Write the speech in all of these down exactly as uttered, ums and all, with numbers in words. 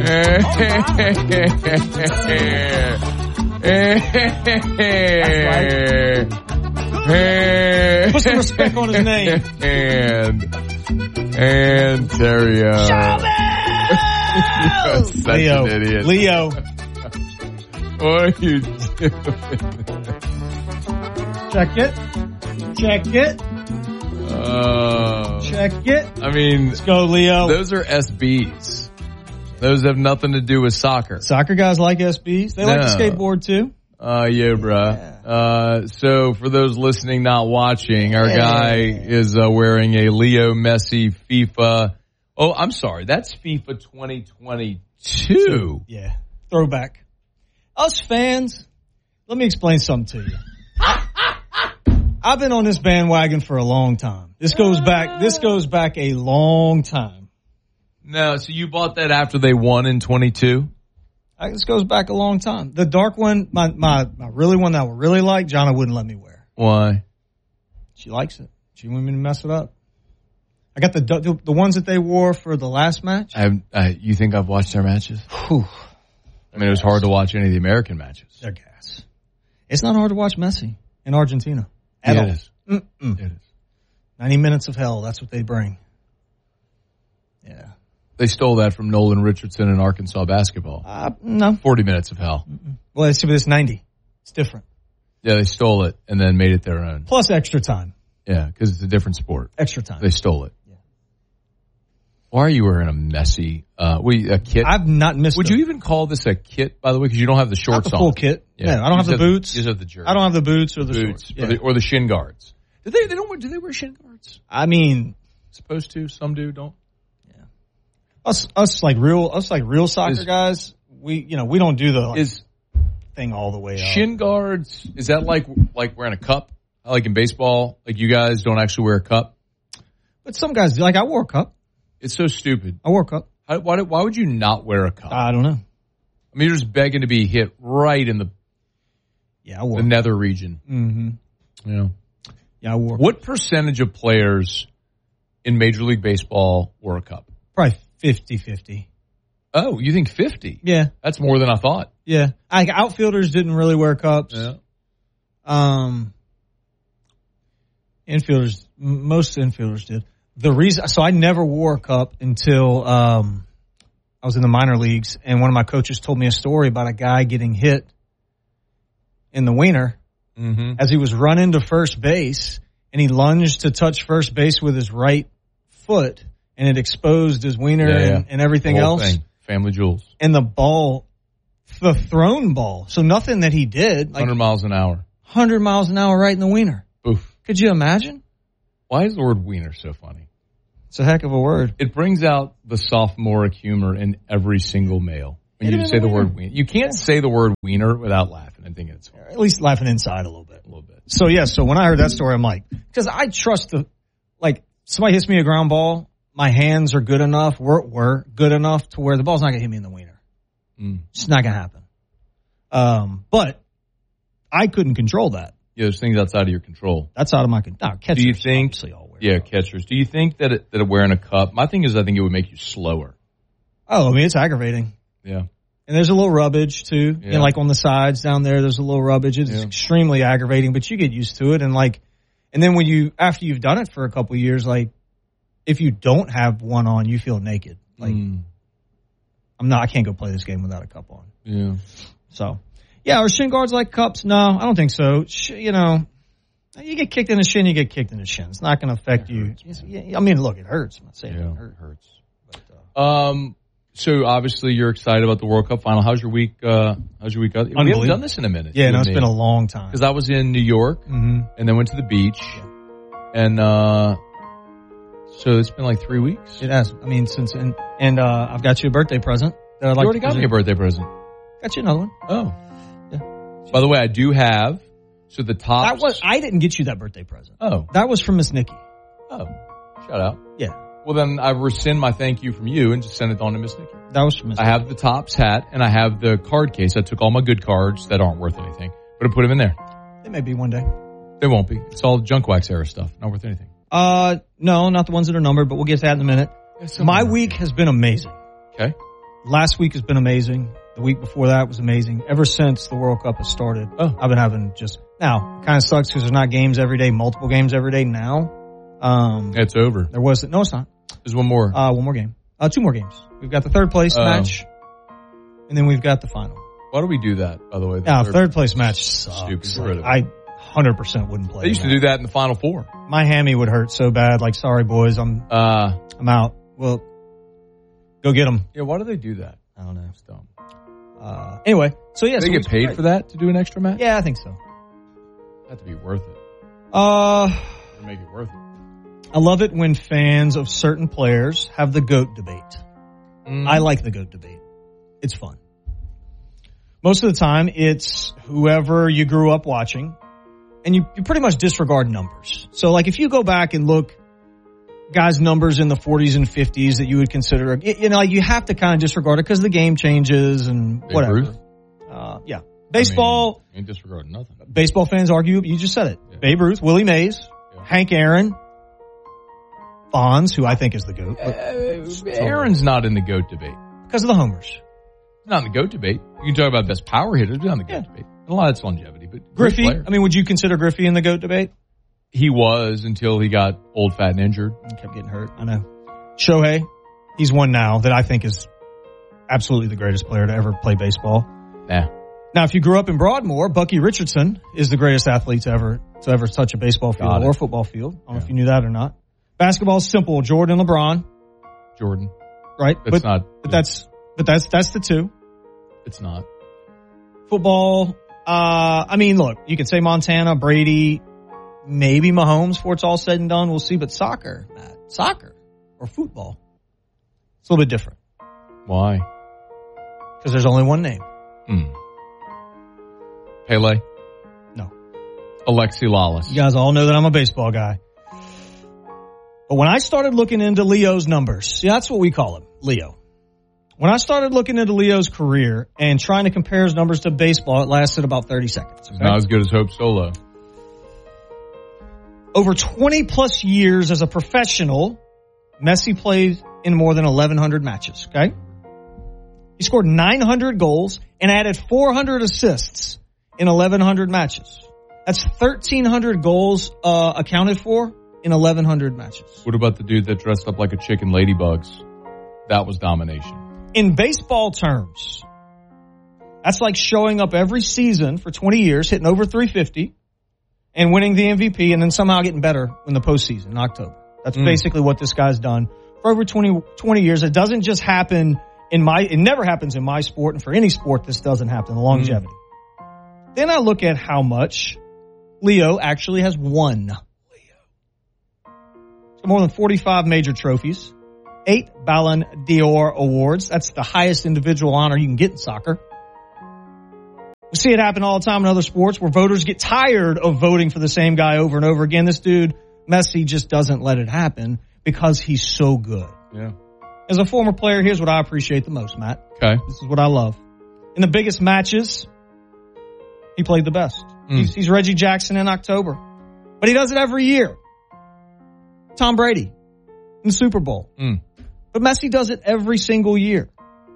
Put some respect on his name. And, and Terrio. You're such Leo. an idiot. Leo. What are you doing? Check it. Check it. Uh, Check it. I mean, Let's go, Leo. those are S Bs. Those have nothing to do with soccer. Soccer guys like S Bs. They like No. to skateboard too. Uh, yeah, bruh. Yeah. Uh, so for those listening, not watching, our Yeah. guy is uh, wearing a Leo Messi FIFA. Oh, I'm sorry. That's FIFA twenty twenty-two. Yeah. Throwback. Us fans, let me explain something to you. I've been on this bandwagon for a long time. This goes back, this goes back a long time. No, so you bought that after they won in twenty-two? I, this goes back a long time. The dark one, my, my, my really one that I would really like, Jonna wouldn't let me wear. Why? She likes it. She wouldn't want me to mess it up. I got the, the the ones that they wore for the last match. I, I, you think I've watched their matches? Whew. I mean, it was hard to watch any of the American matches. They're gas. It's not hard to watch Messi in Argentina. At Yeah, all. it is. Mm-mm. It is. ninety minutes of hell. That's what they bring. Yeah. They stole that from Nolan Richardson in Arkansas basketball. Uh, no. forty minutes of hell. Well, it's, it's ninety. It's different. Yeah, they stole it and then made it their own. Plus extra time. Yeah, because it's a different sport. Extra time. They stole it. Yeah. Why are you wearing a messy, uh, we, a kit? I've not missed Would a, you even call this a kit, by the way? Because you don't have the not shorts the full on. kit. Yeah. Yeah. I don't You have the just boots. You just have the jersey. I don't have the boots or the boots shorts. or, Yeah. the, or the shin guards. Do they? They don't. wear- Do they wear shin guards? I mean, Supposed to. Some do. Don't. us, us like real, us like real soccer Is- guys, we, you know, we don't do the like, Is thing all the way up. shin guards? Is that like like wearing a cup? Like in baseball, like you guys don't actually wear a cup. But some guys, do. Like I wore a cup. It's so stupid. I wore a cup. How, why? do- Why would you not wear a cup? I don't know. I mean, you're just begging to be hit right in the Yeah, I wore the nether region. Mm-hmm. You know. Yeah, I wore What percentage of players in Major League Baseball wore a cup? probably fifty-fifty. Oh, you think fifty? Yeah. That's more than I thought. Yeah. I, outfielders didn't really wear cups. Yeah. Um, infielders, m- most infielders did. The reason, so I never wore a cup until um, I was in the minor leagues, and one of my coaches told me a story about a guy getting hit in the wiener Mm-hmm. as he was running to first base, and he lunged to touch first base with his right foot, and it exposed his wiener Yeah, yeah. and, and everything The whole else. thing. Family jewels. And the ball, the thrown ball, so nothing that he did, like one hundred miles an hour. one hundred miles an hour right in the wiener. Oof. Could you imagine? Why is the word wiener so funny? It's a heck of a word. It brings out the sophomoric humor in every single male. When Hit you it in say the the word wiener. wiener. You can't say the word wiener without laughing and thinking it's funny. At least laughing inside a little bit. A little bit. So yeah, so when I heard that story, I'm like, because I trust the, like, somebody hits me a ground ball, my hands are good enough, were, were good enough to where the ball's not going to hit me in the wiener. Mm. It's not going to happen. Um, but I couldn't control that. Yeah, there's things outside of your control. That's out of my control. No, catchers, Do you think? obviously all wear Yeah, cups. catchers. Do you think that it, that wearing a cup? My thing is, I think it would make you slower. Oh, I mean, it's aggravating. Yeah. And there's a little rubbage too. Yeah. And like on the sides down there, there's a little rubbage. It's Yeah. extremely aggravating, but you get used to it. And like, and then when you, after you've done it for a couple of years, like if you don't have one on, you feel naked. Like Mm. I'm not, I can't go play this game without a cup on. Yeah. So yeah, are shin guards like cups? No, I don't think so. Sh- you know, you get kicked in the shin, you get kicked in the shin. It's not going to affect you. It's- yeah, I mean, look, it hurts. I'm not saying Yeah, it hurt. it hurts. But, uh, Um. So obviously you're excited about the World Cup final. How's your week? Uh, how's your week? We haven't Unbelievable. done this in a minute. yeah, no, it's been a long time. because I was in New York Mm-hmm. and then went to the beach, and uh, so it's been like three weeks. It has. I mean, since and and uh, I've got you a birthday present. That I'd like You already to got me a present. birthday present. Got you another one. Oh, Yeah. By the way, I do have. So the top. That was. I didn't get you that birthday present. Oh, That was from Miss Nikki. oh, shout out. Yeah, Well, then I rescind my thank you from you and just send it on to Miss Nikki. that was from Miss. I have the Topps hat and I have the card case. I took all my good cards that aren't worth anything, but I put them in there. It may be one day. They won't be. It's all junk wax era stuff. Not worth anything. Uh, no, not the ones that are numbered, but we'll get to that in a minute. My week has been amazing. Okay. last week has been amazing. The week before that was amazing. Ever since the World Cup has started, oh. I've been having just now. Kind of sucks because there's not games every day, multiple games every day now. Um, it's over. There was no, it's not. There's one more. Uh, one more game. Uh, two more games. We've got the third place uh, match, and then we've got the final. Why do we do that? By the way, the now third, third place match sucks. Stupid. Like, I one hundred percent wouldn't play. They used that. to do that in the Final Four. My hammy would hurt so bad. Like, sorry boys, I'm uh, I'm out. Well, go get them. Yeah, why do they do that? I don't know. It's dumb. Uh, anyway, so yeah, they so get paid great. for that to do an extra match. Yeah, I think so. Have to be worth it. Uh, to make it worth it. I love it when fans of certain players have the GOAT debate. Mm. I like the GOAT debate. It's fun. Most of the time, it's whoever you grew up watching, and you, you pretty much disregard numbers. So, like, if you go back and look guys' numbers in the forties and fifties that you would consider, you know, like you have to kind of disregard it because the game changes and Babe whatever. Ruth? Uh, yeah. Baseball. I mean, you ain't disregarding nothing. Baseball fans argue, you just said it. Yeah. Babe Ruth, Willie Mays, yeah. Hank Aaron, Bonds, who I think is the GOAT. Uh, Aaron's not in the GOAT debate. Because of the homers. Not in the GOAT debate. You can talk about best power hitters, but not in the GOAT yeah. debate. And a lot of it's longevity, but Griffey, I mean, would you consider Griffey in the GOAT debate? He was until he got old, fat, and injured. He kept getting hurt. I know. Shohei, he's one now that I think is absolutely the greatest player to ever play baseball. Yeah. Now, if you grew up in Broadmoor, Bucky Richardson is the greatest athlete to ever to ever touch a baseball field or football field. I don't yeah. know if you knew that or not. Basketball's simple: Jordan, LeBron. Jordan. Right. That's but, not. But that's but that's that's the two. It's not. Football. Uh, I mean, look, you could say Montana, Brady. Maybe Mahomes before it's all said and done. We'll see. But soccer, Matt, soccer or football, it's a little bit different. Why? Because there's only one name. Mm. Pele? No. Alexi Lalas. You guys all know that I'm a baseball guy. But when I started looking into Leo's numbers, see, that's what we call him, Leo. When I started looking into Leo's career and trying to compare his numbers to baseball, it lasted about thirty seconds. Okay? Not as good as Hope Solo. Over twenty plus years as a professional, Messi played in more than eleven hundred matches, okay? He scored nine hundred goals and added four hundred assists in eleven hundred matches. That's thirteen hundred goals uh, accounted for in eleven hundred matches. What about the dude that dressed up like a chicken, Ladybugs? That was domination. In baseball terms, that's like showing up every season for twenty years, hitting over three fifty, and winning the M V P, and then somehow getting better in the postseason in October. That's mm. basically what this guy's done for over twenty, twenty years. It doesn't just happen in my, it never happens in my sport, and for any sport, this doesn't happen, the longevity. Mm. Then I look at how much Leo actually has won. Leo. So more than forty-five major trophies, eight Ballon d'Or awards. That's the highest individual honor you can get in soccer. We see it happen all the time in other sports where voters get tired of voting for the same guy over and over again. This dude, Messi, just doesn't let it happen because he's so good. Yeah. As a former player, here's what I appreciate the most, Matt. Okay. This is what I love. In the biggest matches, he played the best. Mm. He's, he's Reggie Jackson in October. But he does it every year. Tom Brady in the Super Bowl. Mm. But Messi does it every single year.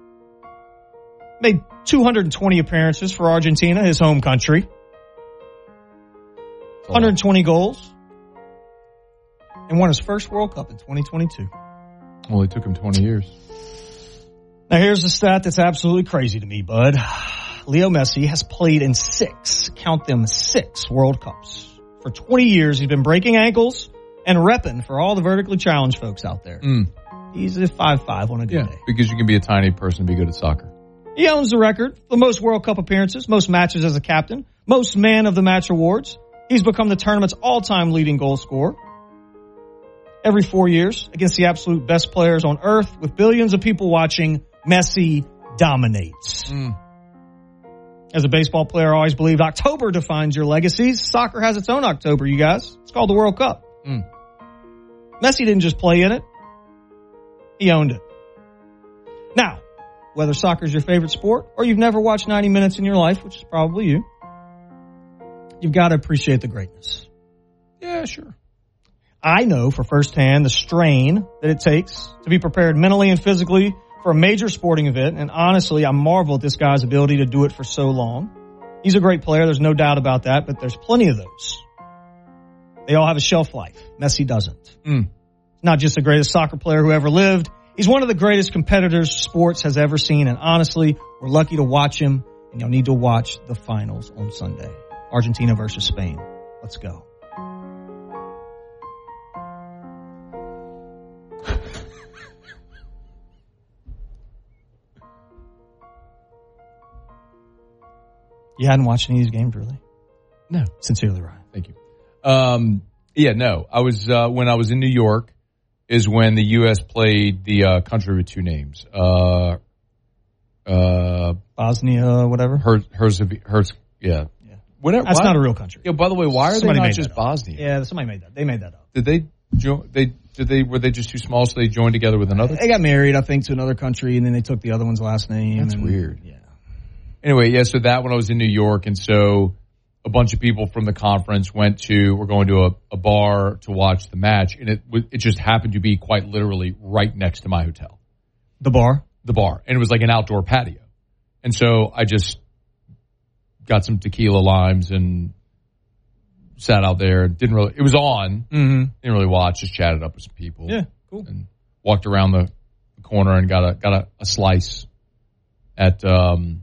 Made two hundred twenty appearances for Argentina, his home country. one hundred twenty goals. And won his first World Cup in twenty twenty-two. Well, it took him twenty years. Now, here's a stat that's absolutely crazy to me, bud. Leo Messi has played in six, count them, six World Cups. For twenty years, he's been breaking ankles and repping for all the vertically challenged folks out there. Mm. He's a five five on a good yeah, day. Because you can be a tiny person and be good at soccer. He owns the record for most World Cup appearances, most matches as a captain, most man of the match awards. He's become the tournament's all-time leading goal scorer. Every four years, against the absolute best players on earth, with billions of people watching, Messi dominates. Mm. As a baseball player, I always believed October defines your legacies. Soccer has its own October, you guys. It's called the World Cup. Mm. Messi didn't just play in it. He owned it. Now, whether soccer is your favorite sport or you've never watched ninety minutes in your life, which is probably you, you've got to appreciate the greatness. Yeah, sure. I know for firsthand the strain that it takes to be prepared mentally and physically for a major sporting event. And honestly, I marvel at this guy's ability to do it for so long. He's a great player. There's no doubt about that, but there's plenty of those. They all have a shelf life. Messi doesn't. Mm. Not just the greatest soccer player who ever lived. He's one of the greatest competitors sports has ever seen. And honestly, we're lucky to watch him. And you'll need to watch the finals on Sunday. Argentina versus Spain. Let's go. You hadn't watched any of these games, really? No. Sincerely, Ryan. Thank you. Um, yeah, no. I was uh, when I was in New York is when the U S played the uh, country with two names. Uh, uh, Bosnia, whatever. Her, hers, hers, yeah. yeah. Whatever. That's why, not a real country. Yeah. By the way, why are somebody they not just that Bosnia? Yeah, somebody made that. They made that up. Did they? Jo- they did they? Were they just too small, so they joined together with another? They got married, I think, to another country, and then they took the other one's last name. That's and, weird. Yeah. Anyway, yeah. So that when I was in New York, and so a bunch of people from the conference went to. We're going to a, a bar to watch the match, and it it just happened to be quite literally right next to my hotel. The bar. The bar, and it was like an outdoor patio, and so I just got some tequila limes and sat out there. Didn't really. It was on. Mm-hmm. Didn't really watch. Just chatted up with some people. Yeah, cool. And walked around the corner and got a got a, a slice at um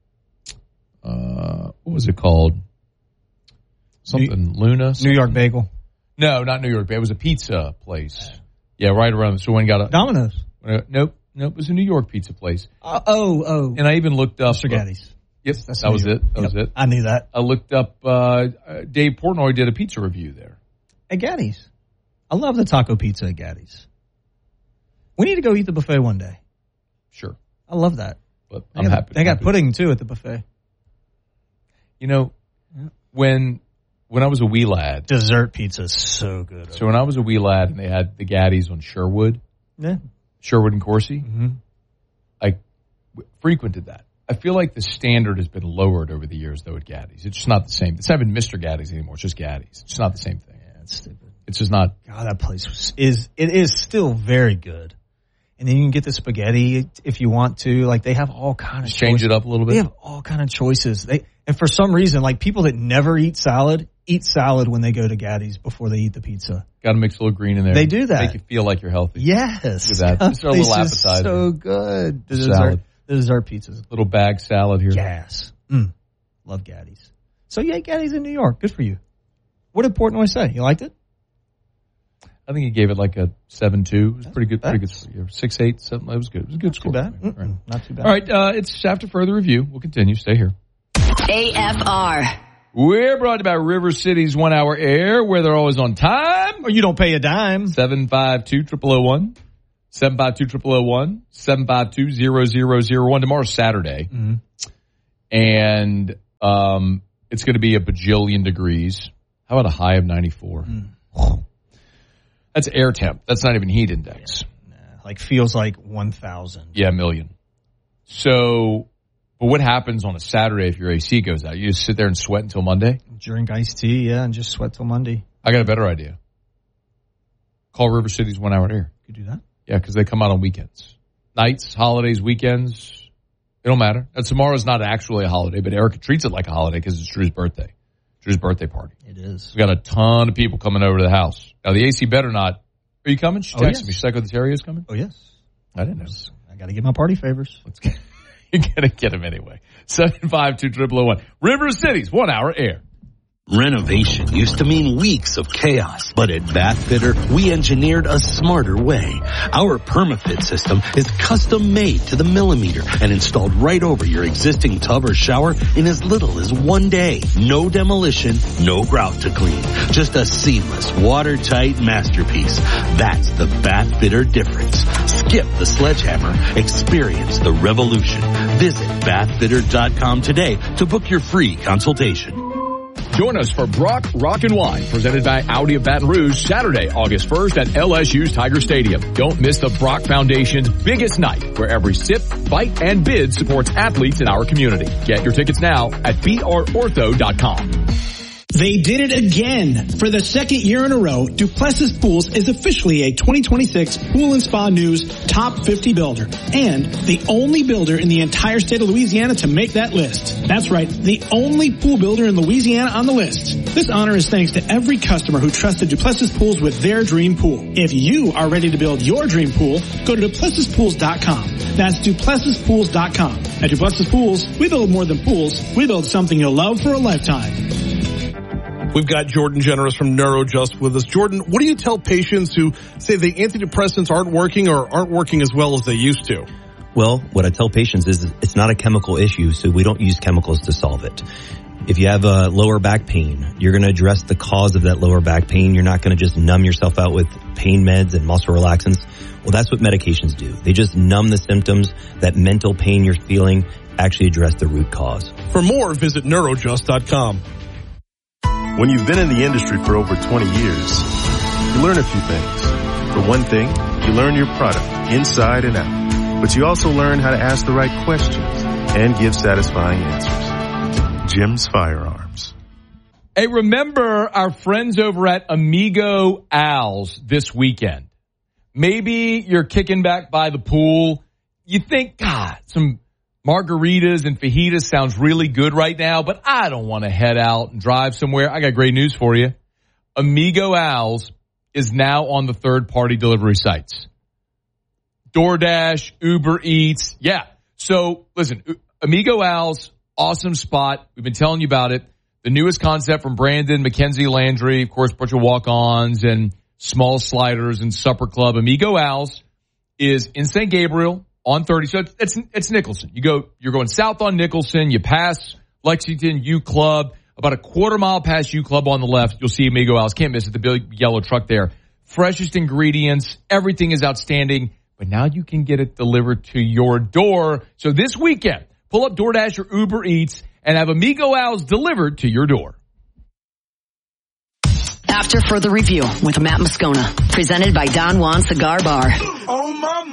uh what was it called? Something New, Luna. Something. New York Bagel. No, not New York Bagel. It was a pizza place. Yeah, right around. So when got a Domino's. When I, nope, nope. It was a New York pizza place. Uh, oh, oh. And I even looked up Mister Gatti's. Yep, That's that was York. it. That yep. was it. I knew that. I looked up. Uh, Dave Portnoy did a pizza review there at Gatti's. I love the taco pizza at Gatti's. We need to go eat the buffet one day. Sure, I love that. But they I'm got, happy. They got pudding too at the buffet. You know, yeah. when when I was a wee lad, dessert pizza is so good. So when I was a wee lad, and they had the Gatti's on Sherwood, yeah, Sherwood and Coursey, mm-hmm. I w- frequented that. I feel like the standard has been lowered over the years, though, at Gatti's. It's just not the same. It's not even Mister Gatti's anymore. It's just Gatti's. It's just not the same thing. Yeah, it's stupid. It's just not. God, that place was, is, it is still very good. And then you can get the spaghetti if you want to. Like, they have all kind of just change choices. it up a little bit. They have all kind of choices. They, and for some reason, like, people that never eat salad, eat salad when they go to Gatti's before they eat the pizza. Got to mix a little green in there. They do that. Make you feel like you're healthy. Yes. Look at that. Just a little appetizer. So good. The salad. Dessert. The dessert pizzas. Little bag salad here. Yes. Mm. Love Gatti's. So, yeah, Gatti's in New York. Good for you. What did Portnoy say? You liked it? I think he gave it like a seven two. It was pretty good. Pretty good. six eight, seven. It was good. It was a good Not score. Too bad. Right. Not too bad. All right. Uh, it's after further review. We'll continue. Stay here. A F R. We're brought to you by River City's One Hour Air, where they're always on time. Or you don't pay a dime. seven five two, zero zero zero one. seven five two, zero zero zero one. seven five two, zero zero zero one. Tomorrow's Saturday. Mm-hmm. And um, it's going to be a bajillion degrees. How about a high of ninety-four? Mm. That's air temp. That's not even heat index. Yeah. Nah, like feels like one thousand. Yeah, a million. So, but what happens on a Saturday if your A C goes out? You just sit there and sweat until Monday? Drink iced tea, yeah, and just sweat till Monday. I got a better idea. Call River City's One Hour Air. You do that? Yeah, because they come out on weekends. Nights, holidays, weekends. It don't matter. And tomorrow's not actually a holiday, but Erica treats it like a holiday because it's Drew's birthday. Drew's birthday party. It is. We got a ton of people coming over to the house. Now, the A C better not. Are you coming? She texted oh, yes. me. She's like, oh, the Terrier's coming? Oh, yes. I didn't know. I got to get my party favors. Let's get, you're going to get them anyway. seven five two, zero zero zero one. River City's One Hour Air. Renovation used to mean weeks of chaos, but at Bath Fitter, we engineered a smarter way. Our PermaFit system is custom made to the millimeter and installed right over your existing tub or shower in as little as one day. No demolition, no grout to clean. Just a seamless, watertight masterpiece. That's the Bath Fitter difference. Skip the sledgehammer. Experience the revolution. Visit bath fitter dot com today to book your free consultation. Join us for Brock Rock and Wine, presented by Audi of Baton Rouge, Saturday, August first at L S U's Tiger Stadium. Don't miss the Brock Foundation's biggest night, where every sip, bite, and bid supports athletes in our community. Get your tickets now at b r ortho dot com. They did it again. For the second year in a row, Duplessis Pools is officially a twenty twenty-six Pool and Spa News Top fifty builder and the only builder in the entire state of Louisiana to make that list. That's right, the only pool builder in Louisiana on the list. This honor is thanks to every customer who trusted Duplessis Pools with their dream pool. If you are ready to build your dream pool, go to duplessis pools dot com. That's duplessis pools dot com. At Duplessis Pools, we build more than pools. We build something you'll love for a lifetime. We've got Jordan Generous from NeuroJust with us. Jordan, what do you tell patients who say the antidepressants aren't working or aren't working as well as they used to? Well, what I tell patients is it's not a chemical issue, so we don't use chemicals to solve it. If you have a lower back pain, you're going to address the cause of that lower back pain. You're not going to just numb yourself out with pain meds and muscle relaxants. Well, that's what medications do. They just numb the symptoms. That mental pain you're feeling actually address the root cause. For more, visit neurojust dot com. When you've been in the industry for over twenty years, you learn a few things. For one thing, you learn your product inside and out. But you also learn how to ask the right questions and give satisfying answers. Jim's Firearms. Hey, remember our friends over at Amigo Al's this weekend. Maybe you're kicking back by the pool. You think, God, some margaritas and fajitas sounds really good right now, but I don't want to head out and drive somewhere. I got great news for you. Amigo Al's is now on the third-party delivery sites. DoorDash, Uber Eats. Yeah. So, listen, Amigo Al's, awesome spot. We've been telling you about it. The newest concept from Brandon, Mackenzie Landry, of course, a bunch of walk-ons and small sliders and supper club. Amigo Al's is in Saint Gabriel on thirty. So it's, it's, it's Nicholson. You go, you're going south on Nicholson. You pass Lexington U Club. About a quarter mile past U Club on the left, you'll see Amigo Al's. Can't miss it. The big yellow truck there. Freshest ingredients. Everything is outstanding. But now you can get it delivered to your door. So this weekend, pull up DoorDash or Uber Eats and have Amigo Al's delivered to your door. After Further Review with Matt Moscona, presented by Don Juan Cigar Bar. Oh, my